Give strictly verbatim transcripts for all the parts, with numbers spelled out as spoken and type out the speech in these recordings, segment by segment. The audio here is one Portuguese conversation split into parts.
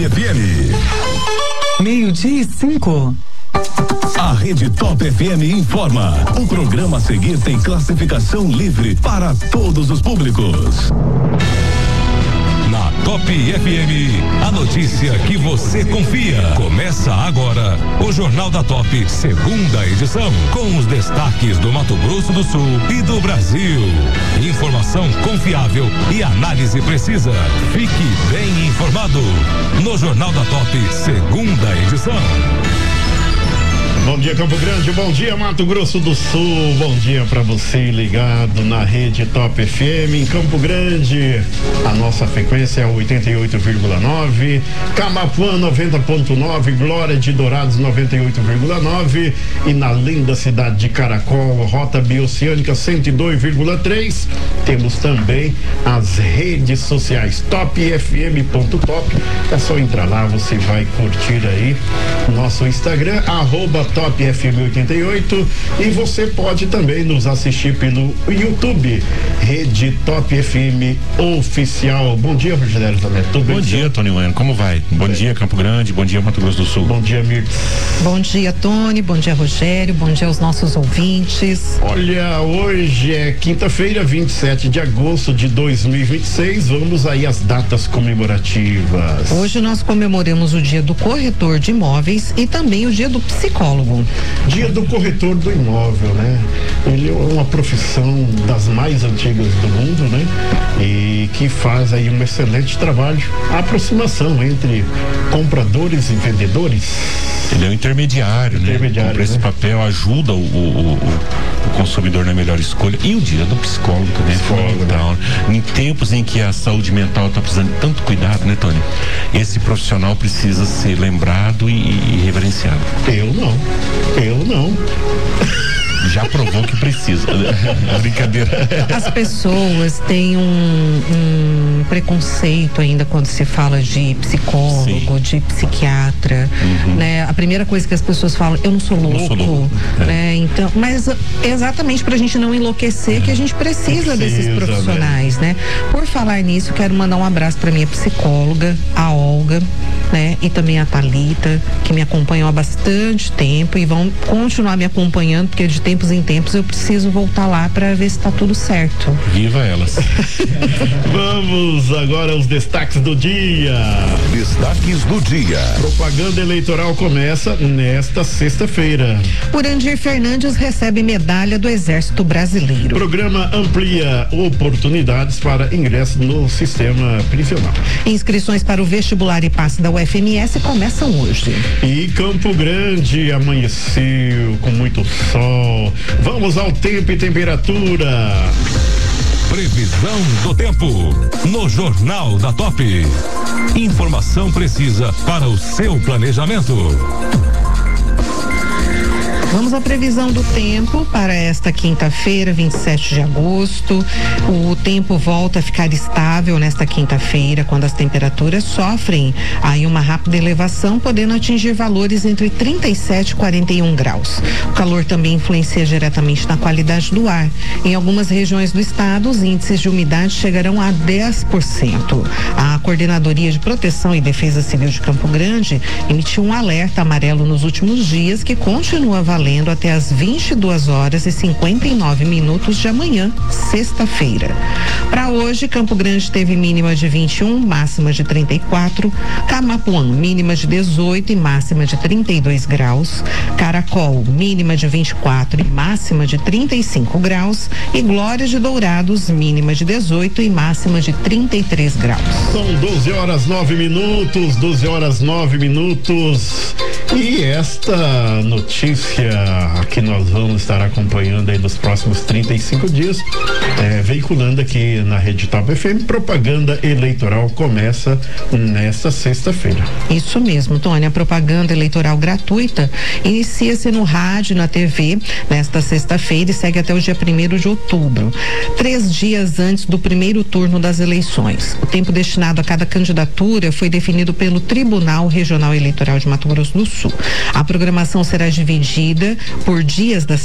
F M. Meio-dia e cinco. A Rede Top F M informa. O programa a seguir tem classificação livre para todos os públicos. Na Top F M, a notícia que você confia. Começa agora o Jornal da Top, segunda edição, com os destaques do Mato Grosso do Sul e do Brasil. Informação confiável e análise precisa. Fique bem informado no Jornal da Top, segunda edição. Bom dia, Campo Grande, bom dia, Mato Grosso do Sul, bom dia para você ligado na Rede Top F M em Campo Grande. A nossa frequência é oitenta e oito vírgula nove, Camapuã noventa ponto nove, Glória de Dourados noventa e oito vírgula nove e na linda cidade de Caracol, Rota Bioceânica cento e dois vírgula três. Temos também as redes sociais top f m ponto top. É só entrar lá, você vai curtir aí nosso Instagram, arroba Top F M oitenta e oito, e você pode também nos assistir pelo YouTube, Rede Top F M Oficial. Bom dia, Rogério Zanetti. Tudo bem? Bom dia, Tony Bueno. Como vai? Bom bem. dia, Campo Grande. Bom dia, Mato Grosso do Sul. Bom dia, Mirtz. Bom dia, Tony. Bom dia, Rogério. Bom dia aos nossos ouvintes. Olha, hoje é quinta-feira, vinte e sete de agosto de dois mil e vinte e seis. Vamos aí às datas comemorativas. Hoje nós comemoramos o dia do corretor de imóveis e também o dia do psicólogo. Dia do corretor do imóvel, né? Ele é uma profissão das mais antigas do mundo, né? E que faz aí um excelente trabalho, a aproximação entre compradores e vendedores. Ele é um intermediário, intermediário né? Compra esse né? papel, ajuda o, o, o, o consumidor na melhor escolha. E o dia do psicólogo também é fundamental. Né? Em tempos em que a saúde mental está precisando de tanto cuidado, né, Tony? Esse profissional precisa ser lembrado e, e reverenciado. Eu não. Eu não. Já provou que precisa. Brincadeira. As pessoas têm um, um preconceito ainda quando se fala de psicólogo, Sim. de psiquiatra, uhum. né? A primeira coisa que as pessoas falam, eu não sou louco, não sou louco. né? É. Então, mas exatamente pra gente não enlouquecer é. que a gente precisa, precisa desses profissionais, né? né? Por falar nisso, quero mandar um abraço pra minha psicóloga, a Olga, né? E também a Thalita, que me acompanham há bastante tempo e vão continuar me acompanhando, porque de tempos em tempos eu preciso voltar lá para ver se tá tudo certo. Viva elas. Vamos agora aos destaques do dia. Destaques do dia. Propaganda eleitoral começa nesta sexta-feira. Urandir Fernandes recebe medalha do Exército Brasileiro. Programa amplia oportunidades para ingresso no sistema prisional. Inscrições para o vestibular e passe da U F M S começam hoje. E Campo Grande amanheceu com muito sol. Vamos ao tempo e temperatura. Previsão do tempo no Jornal da Top. Informação precisa para o seu planejamento. Vamos à previsão do tempo para esta quinta-feira, vinte e sete de agosto. O tempo volta a ficar estável nesta quinta-feira, quando as temperaturas sofrem aí uma rápida elevação, podendo atingir valores entre trinta e sete e quarenta e um graus. O calor também influencia diretamente na qualidade do ar. Em algumas regiões do estado, os índices de umidade chegarão a dez por cento. A Coordenadoria de Proteção e Defesa Civil de Campo Grande emitiu um alerta amarelo nos últimos dias, que continua valendo valendo até as vinte e duas horas e cinquenta e nove minutos de amanhã, sexta-feira. Para hoje, Campo Grande teve mínima de vinte e um, máxima de trinta e quatro, Camapuã, mínima de dezoito e máxima de trinta e dois graus, Caracol, mínima de vinte e quatro e máxima de trinta e cinco graus, e Glória de Dourados, mínima de dezoito e máxima de trinta e três graus. São doze horas nove minutos, doze horas nove minutos. E esta notícia que nós vamos estar acompanhando aí nos próximos trinta e cinco dias, é, veiculando aqui na Rede Top F M, propaganda eleitoral começa nesta sexta-feira. Isso mesmo, Tony, a propaganda eleitoral gratuita inicia-se no rádio e na T V nesta sexta-feira e segue até o dia primeiro de outubro, três dias antes do primeiro turno das eleições. O tempo destinado a cada candidatura foi definido pelo Tribunal Regional Eleitoral de Mato Grosso do Sul. A programação será dividida por dias da semana.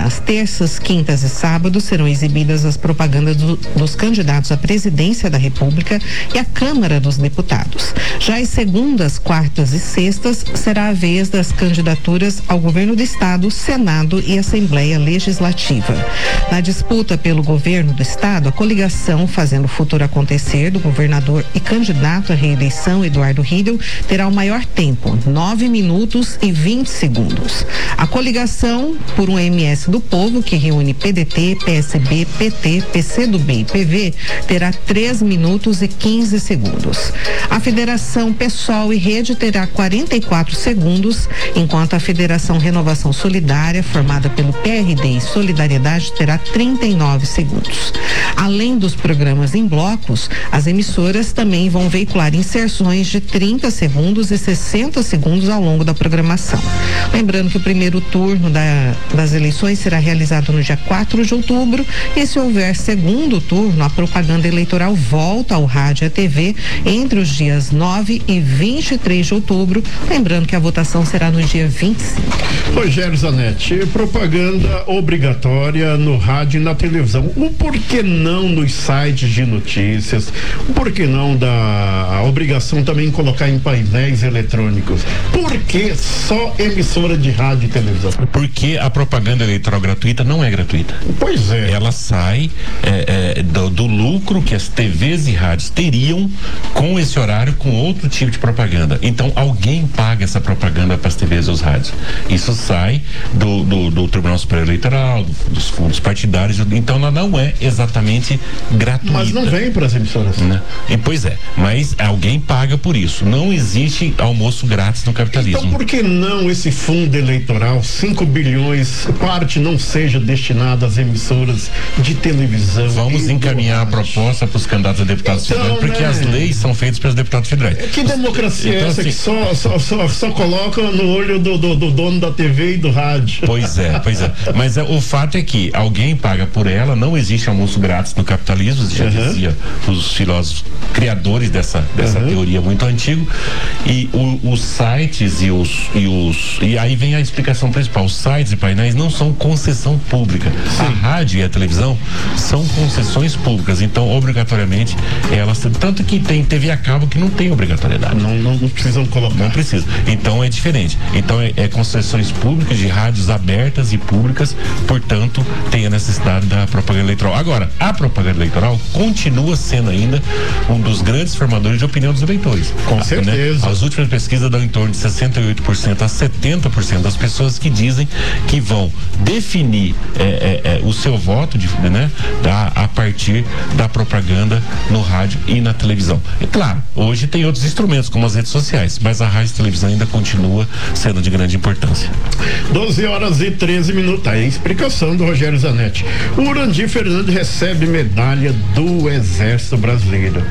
Nas terças, quintas e sábados serão exibidas as propagandas do, dos candidatos à presidência da República e à Câmara dos Deputados. Já as segundas, quartas e sextas será a vez das candidaturas ao governo do Estado, Senado e Assembleia Legislativa. Na disputa pelo governo do Estado, a coligação Fazendo o Futuro Acontecer, do governador e candidato à reeleição Eduardo Riedel, terá o maior tempo, nove minutos e vinte segundos. A coligação por um M S do Povo, que reúne P D T, P S B, P T, P C do B e P V, terá três minutos e quinze segundos. A Federação PSOL e Rede terá quarenta e quatro segundos, enquanto a Federação Renovação Solidária, formada pelo P R D e Solidariedade, terá trinta e nove segundos. Além dos programas em blocos, as emissoras também vão veicular inserções de trinta segundos e sessenta segundos ao longo da programação. Lembrando que o primeiro turno da, das eleições será realizado no dia quatro de outubro e, se houver segundo turno, a propaganda eleitoral volta ao rádio e à T V entre os dias nove e vinte e três de outubro. Lembrando que a votação será no dia vinte e cinco. Rogério Zanetti, propaganda obrigatória no rádio e na televisão. O porquê não nos sites de notícias? O porquê não da obrigação também colocar em painéis eletrônicos? Por que só emissora de rádio e televisão? Porque a propaganda eleitoral gratuita não é gratuita. Pois é. Ela sai é, é, do, do lucro que as T Vs e rádios teriam com esse horário, com outro tipo de propaganda. Então, alguém paga essa propaganda para as T Vs e os rádios. Isso sai do, do, do Tribunal Superior Eleitoral, do, dos fundos partidários. Então, ela não é exatamente gratuita. Mas não vem para as emissoras. Né? E, pois é, mas alguém paga por isso. Não existe almoço grátis no capitalismo. Então, por que não esse fundo eleitoral, cinco bilhões, parte não seja destinada às emissoras de televisão? Vamos encaminhar a proposta para os candidatos a deputados então, federais, porque né? as leis são feitas pelos deputados federais. Que democracia então, é essa assim, que só, só, só, só coloca no olho do, do, do dono da T V e do rádio? Pois é, pois é. Mas é, o fato é que alguém paga por ela, não existe almoço grátis no capitalismo, já uhum. dizia os filósofos criadores dessa, dessa uhum. teoria muito antigo. E o, os sites e os, e os. E aí vem a explicação principal: os sites e painéis não são concessão pública. Sim. A rádio e a televisão são concessões públicas, então obrigatoriamente elas. Tanto que tem T V a cabo que não tem obrigatoriedade. Não, não, não precisam colocar. Não precisa. Então é diferente. Então é, é concessões públicas de rádios abertas e públicas, portanto, tem a necessidade da propaganda eleitoral. Agora, a propaganda eleitoral continua sendo ainda um dos grandes formadores de opinião dos eleitores. Com ah, certeza. Né? As últimas pesquisas dão em torno de sessenta e oito por cento a setenta por cento das pessoas que dizem que vão definir é, é, é, o seu voto de, né, da, a partir da propaganda no rádio e na televisão. E claro, hoje tem outros instrumentos como as redes sociais, mas a rádio e a televisão ainda continua sendo de grande importância. doze horas e treze minutos. Aí a explicação do Rogério Zanetti. O Urandir Fernandes recebe medalha do Exército Brasileiro.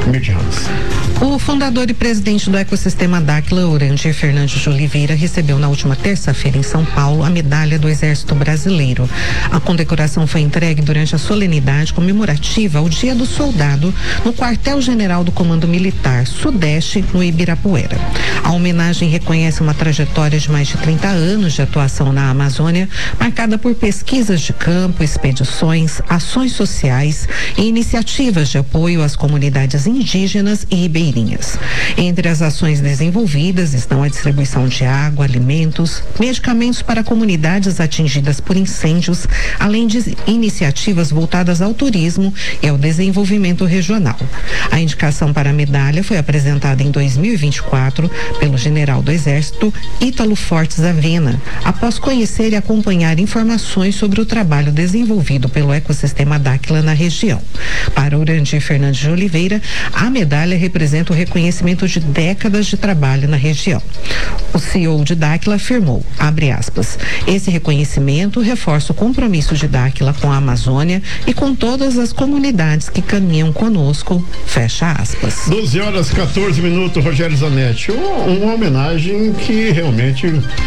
O fundador e presidente do ecossistema Dáquila, Urandir Fernandes de Oliveira, recebeu na última terça-feira em São Paulo a medalha do Exército Brasileiro. A condecoração foi entregue durante a solenidade comemorativa ao Dia do Soldado no quartel-general do Comando Militar Sudeste, no Ibirapuera. A homenagem reconhece uma trajetória de mais de trinta anos de atuação na Amazônia, marcada por pesquisas de campo, expedições, ações sociais e iniciativas de apoio às comunidades indígenas e ribeirinhas. Entre as ações desenvolvidas estão a distribuição de água, alimentos, medicamentos para comunidades atingidas por incêndios, além de iniciativas voltadas ao turismo e ao desenvolvimento regional. A indicação para a medalha foi apresentada em dois mil e vinte e quatro pelo general do Exército Ítalo Fortes Avena, após conhecer e acompanhar informações sobre o trabalho desenvolvido pelo ecossistema Dáquila na região. Para Urandir Fernandes de Oliveira, a medalha representa o reconhecimento de décadas de trabalho na região. O C E O de Dáquila afirmou, abre aspas, esse reconhecimento reforça o compromisso de Dáquila com a Amazônia e com todas as comunidades que caminham conosco, fecha aspas. doze horas e quatorze minutos, Rogério Zanetti. uma homenagem que realmente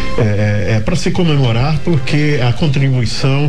é, é para se comemorar, porque a contribuição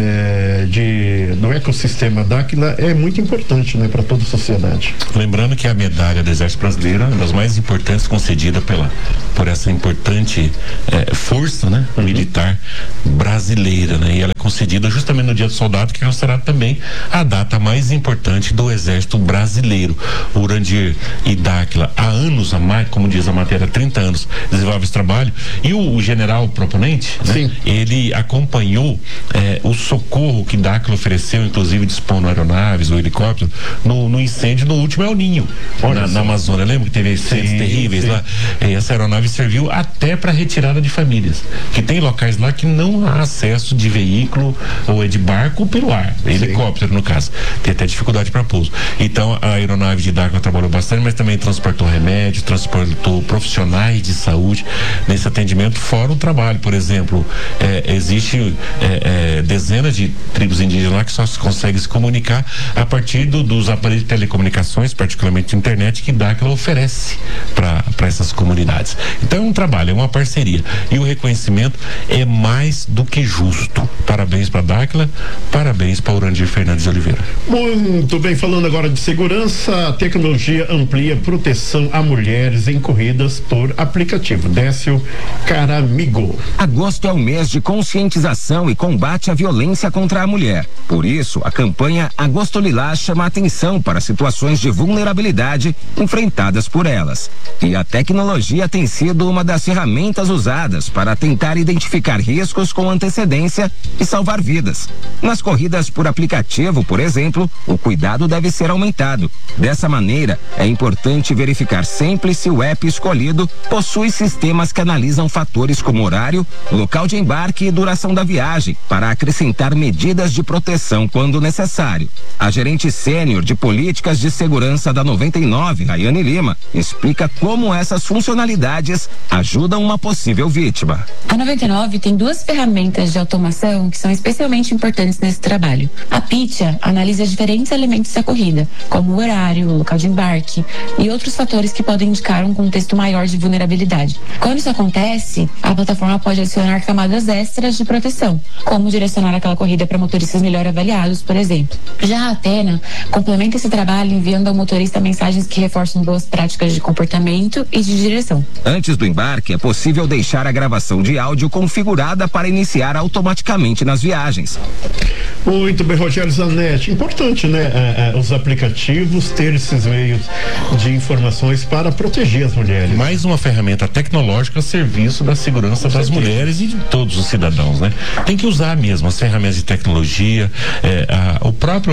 é, de, do ecossistema Dáquila é muito importante, né, para toda a sociedade. Lembrando que a medalha do Exército Brasileiro é uma das mais importantes concedida pela, por essa importante é, força, né, uhum. militar brasileira, né, e ela é concedida justamente no Dia do Soldado, que é considerado também a data mais importante do Exército Brasileiro. O Urandir e Dáquila, há anos, há mais, como diz a matéria, trinta anos, desenvolve esse trabalho, e o, o general proponente, né, ele acompanhou é, o socorro que Dáquila ofereceu, inclusive dispondo aeronaves ou helicóptero, no, no incêndio no último El Ninho, na, na Amazônia. Lembra que teve incêndios terríveis sim. lá? E essa aeronave serviu até para retirada de famílias, que tem locais lá que não há acesso de veículo ou é de barco ou pelo ar, sim. helicóptero no caso, tem até dificuldade para pouso. Então a aeronave de Dáquila trabalhou bastante, mas também transportou remédio, transportou profissionais de saúde nesse atendimento, fora o trabalho. Por exemplo, é, existe é, é, dezenas de tribos indígenas lá que só se consegue se comunicar a partir do, dos aparelhos de telecomunicações, particularmente internet, que Dáquila oferece para essas comunidades. Então é um trabalho, é uma parceria, e o reconhecimento é mais do que justo. Parabéns para Dáquila, parabéns para Urandir Fernandes de Oliveira. Muito bem, falando agora de segurança, a tecnologia amplia proteção a mulheres em corridas por aplicativo. Décio Caramigo. Agosto é o mês de conscientização e combate à violência contra a mulher. Por isso, a campanha Agosto Lilás chama a atenção para situações de vulnerabilidade enfrentadas por elas. E a tecnologia tem sido uma das ferramentas usadas para tentar identificar riscos com antecedência e salvar vidas. Nas corridas por aplicativo, por exemplo, o cuidado deve ser aumentado. Dessa maneira, é importante verificar sempre se o app escolhido possui sistemas que analisam fatores como horário, local de embarque e duração da viagem, para acrescentar medidas de proteção quando necessário. A gerente sênior de políticas de segurança da noventa e nove, Rayane Lima, explica como essas funcionalidades ajudam uma possível vítima. A noventa e nove tem duas ferramentas de automação que são especialmente importantes nesse trabalho. A Pitya analisa diferentes elementos da corrida, como o horário, o local de embarque e outros fatores que podem indicar um contexto maior de vulnerabilidade. Quando isso acontece, a plataforma pode adicionar camadas extras de proteção, como direcionar aquela corrida para motoristas melhor avaliados, por exemplo. Já a Athena complementa esse trabalho enviando ao motorista mensagens que reforçam boas práticas de comportamento e de direção. Antes do embarque, é possível deixar a gravação de áudio configurada para iniciar automaticamente nas viagens. Muito bem, Rogério Zanetti. Importante, né? É, é, os aplicativos ter esses meios de informações para proteger as mulheres. Mais uma ferramenta tecnológica a serviço da segurança das mulheres e de todos os cidadãos, né? Tem que usar mesmo as ferramentas de tecnologia, é, a, o próprio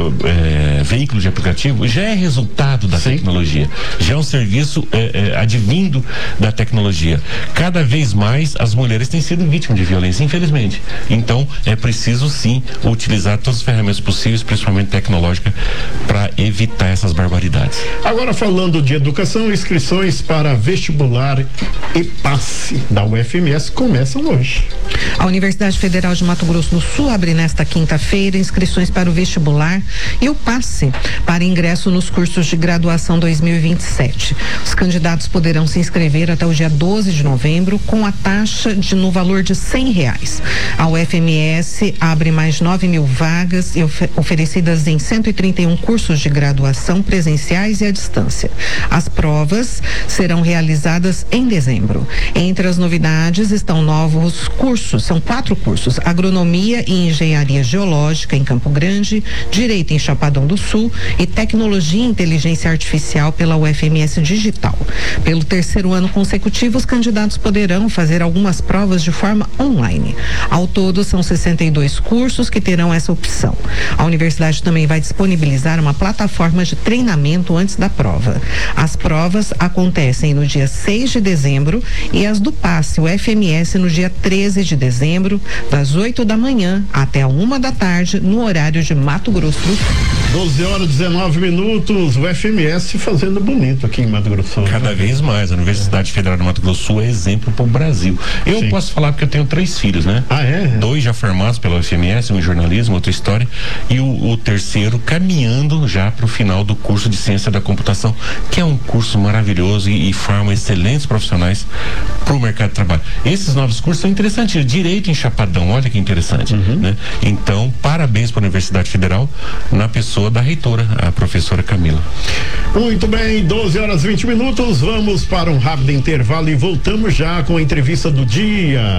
é, veículo de aplicativo já é resultado da sim. tecnologia, já é um serviço é, é, advindo da tecnologia. Cada vez mais as mulheres têm sido vítimas de violência, infelizmente. Então é preciso sim utilizar todas as ferramentas possíveis, principalmente tecnológica, para evitar essas barbaridades. Agora, falando de educação, inscrições para vestibular e passe da U F M S começam hoje. A Universidade Federal de Mato Grosso do Sul abre nesta quinta-feira inscrições para o vestibular e o passe para ingresso nos cursos de graduação dois mil e vinte e sete. Os candidatos poderão se inscrever até o dia doze de novembro com a taxa de no valor de cem reais. A U F M S abre mais nove mil vagas e of- oferecidas em cento e trinta e um cursos de graduação presenciais e à distância. As provas serão realizadas em dezembro. Entre as novidades estão novos cursos, são quatro cursos: agronomia e engenharia geológica em Campo Grande, direito em Chapadão do Sul e tecnologia e inteligência artificial pela U F M S Digital. Pelo terceiro ano consecutivo, os candidatos poderão fazer algumas provas de forma online. Ao todo, são sessenta e dois cursos que terão essa opção. A universidade também vai disponibilizar uma plataforma de treinamento antes da prova. As provas acontecem no dia seis de dezembro e as do passe U F M S no dia treze de dezembro, das oito da manhã até a uma da tarde, no horário de Mato Grosso do Sul. doze horas, dezenove minutos, o F M S fazendo bonito aqui em Mato Grosso. Cada vez mais, a Universidade Federal do Mato Grosso do Sul é exemplo para o Brasil. Eu Sim. posso falar porque eu tenho três filhos, né? Ah, é? Dois já formados pela F M S, um em jornalismo, outra história, e o, o terceiro caminhando já para o final do curso de Ciência da Computação, que é um curso maravilhoso e, e forma excelentes profissionais para o mercado de trabalho. Esses novos cursos são interessantes. Direito em Chapadão, olha que interessante, uhum. né? Então, parabéns para a Universidade Federal, na pessoa da reitora, a professora Camila. Muito bem, doze horas e vinte minutos, vamos para um rápido intervalo e voltamos já com a entrevista do dia.